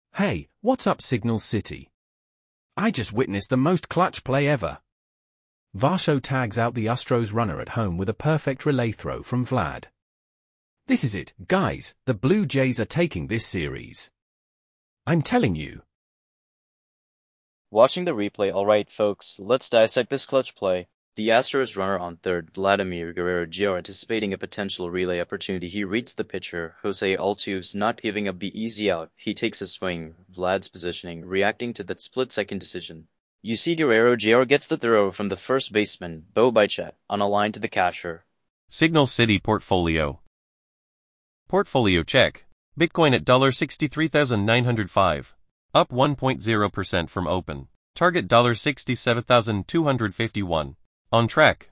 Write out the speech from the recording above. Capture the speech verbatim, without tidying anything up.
Hey, what's up Signal City? I just witnessed the most clutch play ever. Varsho tags out the Astros runner at home with a perfect relay throw from Vlad. This is it, guys, the Blue Jays are taking this series. I'm telling you. Watching the replay, alright folks, let's dissect this clutch play. The Astros runner on third, Vladimir Guerrero Junior anticipating a potential relay opportunity, he reads the pitcher, Jose Altuve's not giving up the easy out, he takes a swing, Vlad's positioning, reacting to that split-second decision. You see Guerrero Junior gets the throw from the first baseman, Bo Bichette, on a line to the catcher. Signal City Portfolio. Portfolio check. Bitcoin at sixty-three thousand nine hundred five. Up one point zero percent from open. Target sixty-seven thousand two hundred fifty-one. On track.